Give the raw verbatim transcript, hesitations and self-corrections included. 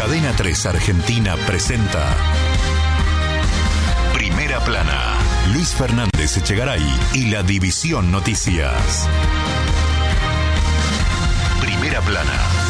Cadena tres Argentina presenta Primera Plana. Luis Fernández Echegaray y la División Noticias. Primera Plana.